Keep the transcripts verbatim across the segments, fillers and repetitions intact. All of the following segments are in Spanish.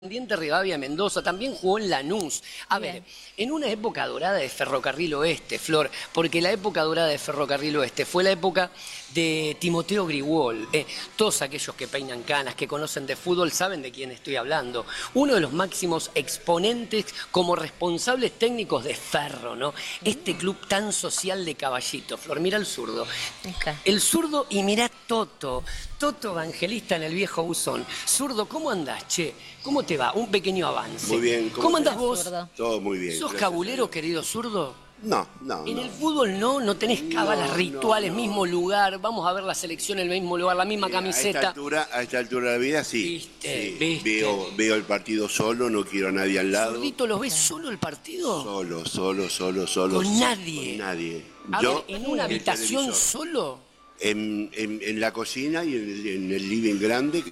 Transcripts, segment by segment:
Independiente Rivadavia Mendoza, también jugó en Lanús. A Bien. ver, en una época dorada de Ferrocarril Oeste, Flor, porque la época dorada de Ferrocarril Oeste fue la época de Timoteo Grigol. Eh, todos aquellos que peinan canas, que conocen de fútbol, saben de quién estoy hablando. Uno de los máximos exponentes como responsables técnicos de Ferro, ¿no? Este club tan social de Caballito. Flor, mira el zurdo. Okay. El zurdo y mirá Toto. Toto Evangelista en el viejo buzón. Zurdo, ¿cómo andás, che? ¿Cómo te va? Un pequeño avance. Muy bien. ¿Cómo, ¿Cómo andás vos? Zurdo. Todo muy bien. ¿Sos cabulero, querido zurdo? No, no. En no. el fútbol no, no tenés cábalas no, rituales, no, no. mismo lugar, vamos a ver la selección en el mismo lugar, la misma Eh, camiseta. A esta altura, a esta altura de la vida, sí. ¿Viste? sí. ¿Viste? Veo, veo el partido solo, no quiero a nadie al lado. ¿Zurdito los ves solo el partido? Solo, solo, solo, solo. ¿Con sí, nadie? Con nadie. A Yo, ver, ¿en una el habitación televisor. solo? En, en, en la cocina y en el, en el living grande.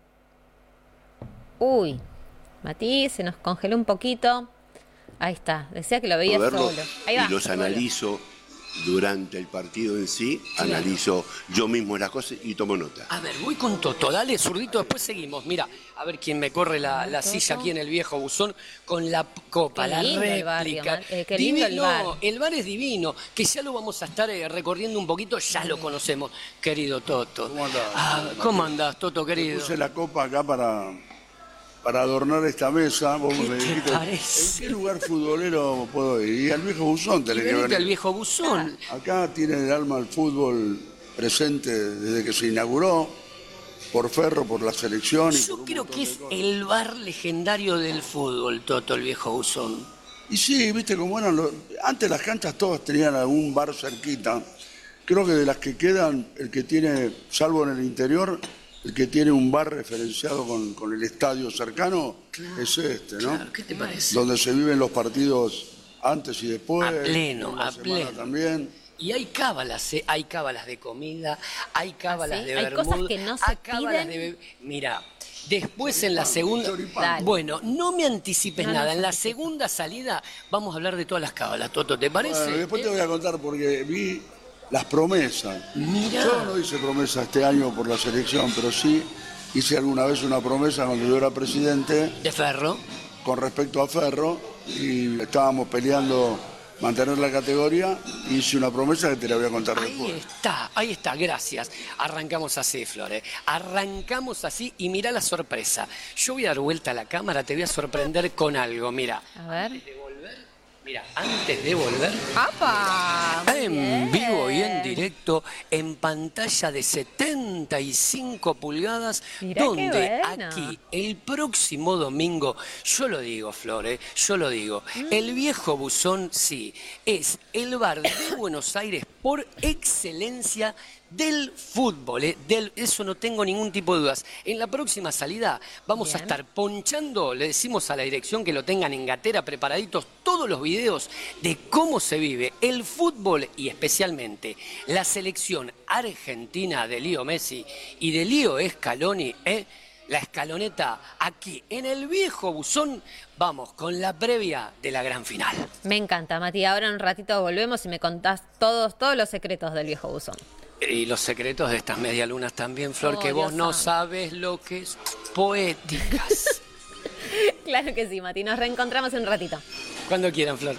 Uy, Mati, se nos congeló un poquito. Ahí está, decía que lo veía Verlo, solo. Ahí va. y los analizo durante el partido en sí, Claro. analizo yo mismo las cosas y tomo nota. A ver, voy con Toto, dale, zurdito, después seguimos. Mira, a ver quién me corre la, la silla aquí en el viejo buzón con la copa, Qué la lindo el barrio, réplica. man. Eh, qué lindo el bar. el bar es divino, que ya lo vamos a estar eh, recorriendo un poquito, ya lo conocemos, querido Toto. ¿Cómo andás? Ah, ¿cómo andás, Toto, querido? Puse la copa acá para, para adornar esta mesa. Vos ¿Qué me te dijiste, parece? ¿en qué lugar futbolero puedo ir? Y al viejo buzón Y tenés que venite venir. al viejo buzón. Acá tiene el alma del fútbol presente desde que se inauguró, por Ferro, por la selección. Y por Yo un creo montón que de es cosas. el bar legendario del fútbol, Toto, el viejo buzón. Y sí, viste cómo eran los... Antes las canchas todas tenían algún bar cerquita. Creo que de las que quedan, el que tiene, salvo en el interior, el que tiene un bar referenciado con, con el estadio cercano es este, ¿no? Claro, ¿qué te parece? Donde se viven los partidos antes y después. A pleno, en la a semana pleno. También. Y hay cábalas, ¿eh? Hay cábalas de comida, hay cábalas ¿Ah, sí? de Hay vermut, cosas que no se hay cábalas piden. de be- Mira, después en la segunda... choripán. Dale. Bueno, no me anticipes No nada. nos En la anticipes. segunda salida vamos a hablar de todas las cábalas, Toto, ¿te parece? Bueno, después te voy a contar porque vi las promesas. Mirá. Yo no hice promesa este año por la selección, pero sí hice alguna vez una promesa cuando yo era presidente De Ferro. con respecto a Ferro y estábamos peleando mantener la categoría. Hice una promesa que te la voy a contar Ahí después. está, ahí está, gracias. Arrancamos así, Flores. Arrancamos así y mira la sorpresa. Yo voy a dar vuelta a la cámara, te voy a sorprender con algo. Mira, A ver. antes de volver, mira, antes de volver, ¡Apa! Muy en bien. vivo y en directo, en pantalla de setenta y cinco pulgadas, Mirá qué donde bueno. aquí, el próximo domingo, yo lo digo, Flores, yo lo digo, Mm. el viejo buzón, sí, es el bar de Buenos Aires por excelencia del fútbol, ¿eh? Del, eso no tengo ningún tipo de dudas. En la próxima salida vamos Bien. a estar ponchando, le decimos a la dirección que lo tengan en gatera, preparaditos todos los videos de cómo se vive el fútbol y especialmente la selección argentina de Leo Messi y de Leo Scaloni, ¿eh? La escaloneta aquí en el viejo buzón. Vamos con la previa de la gran final. Me encanta, Mati. Ahora en un ratito volvemos y me contás todos, todos los secretos del viejo buzón. Y los secretos de estas medialunas también, Flor, Oh, que vos Dios no santo. sabes lo que es poéticas. Claro que sí, Mati. Nos reencontramos en un ratito. Cuando quieran, Flor.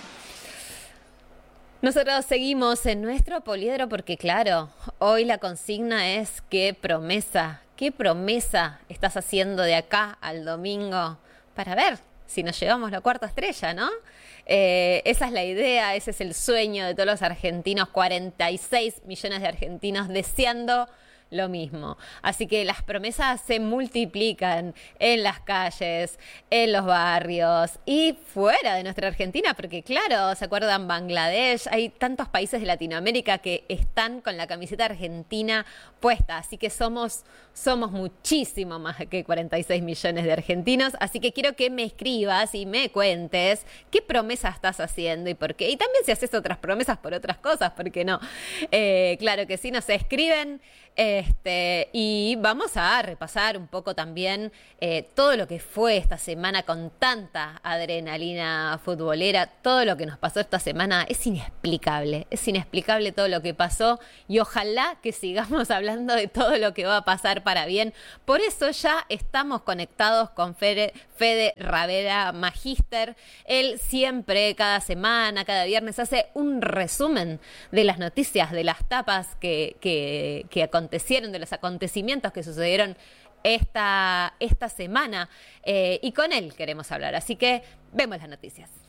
Nosotros seguimos en nuestro poliedro porque, claro, hoy la consigna es qué promesa, qué promesa estás haciendo de acá al domingo para ver si nos llevamos la cuarta estrella, ¿no? Eh, esa es la idea, ese es el sueño de todos los argentinos, cuarenta y seis millones de argentinos deseando lo mismo. Así que las promesas se multiplican en las calles, en los barrios y fuera de nuestra Argentina, porque claro, ¿se acuerdan Bangladesh? Hay tantos países de Latinoamérica que están con la camiseta argentina puesta, así que somos, somos muchísimo más que cuarenta y seis millones de argentinos, así que quiero que me escribas y me cuentes qué promesa estás haciendo y por qué. Y también si haces otras promesas por otras cosas, ¿por qué no? Eh, claro que sí, nos escriben Este, y vamos a repasar un poco también eh, todo lo que fue esta semana con tanta adrenalina futbolera. Todo lo que nos pasó esta semana es inexplicable, es inexplicable todo lo que pasó y ojalá que sigamos hablando de todo lo que va a pasar para bien. Por eso ya estamos conectados con Fede, Fede Ravera Magíster. Él siempre, cada semana, cada viernes, hace un resumen de las noticias, de las tapas que, que, que acontecieron, de los acontecimientos que sucedieron esta, esta semana. Eh, y con él queremos hablar. Así que vemos las noticias.